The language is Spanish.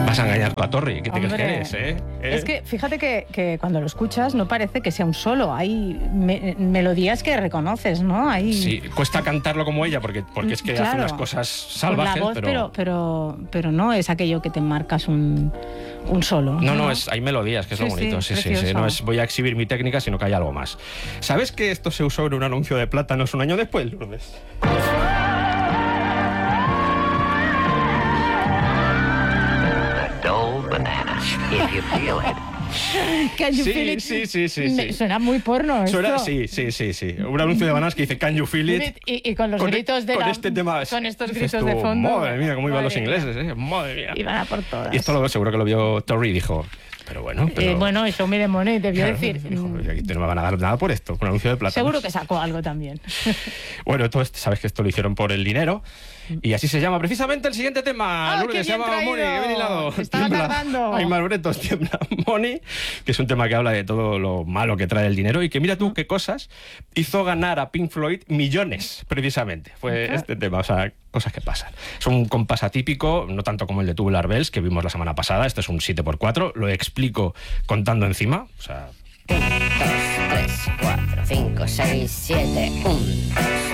Vas a engañar tú a Torri, ¿qué te crees que Hombre, eres, eh? Es que fíjate que cuando lo escuchas no parece que sea un solo. Hay melodías que reconoces, ¿no? Sí, cuesta cantarlo como ella porque es que hace unas cosas salvajes, con la voz, pero no es aquello que te marcas un solo. No, hay melodías, que es lo bonito. Sí. No es voy a exhibir mi técnica, sino que hay algo más. ¿Sabes que esto se usó en un anuncio de plátanos un año después, Lourdes? If you feel it. Can you feel it? Sí. Suena muy porno esto. Sí. Un anuncio de bananas que dice Can you feel it? Y con los gritos de este tema. con estos Dices gritos tú, de fondo. Madre mía, cómo iban los ingleses, madre mía. Iban a por todas. Y esto seguro que lo vio Torri y dijo, pero bueno. Bueno, show me the money, debió decir. Dijo, aquí no me van a dar nada por esto, un anuncio de plata. Seguro que sacó algo también. Bueno, sabes que esto lo hicieron por el dinero. Y así se llama precisamente el siguiente tema. Lourdes, se llama Money, que bien hilado. Estaba tardando. Ay, Malbretos, tiembla Money, que es un tema que habla de todo lo malo que trae el dinero y que mira tú qué cosas hizo ganar a Pink Floyd millones, precisamente. Fue este tema, o sea, cosas que pasan. Es un compás atípico, no tanto como el de Tubular Bells, que vimos la semana pasada. Este es un 7x4, lo explico contando encima. O sea... 1, 2, 3, 4, 5, 6, 7, 1, 2,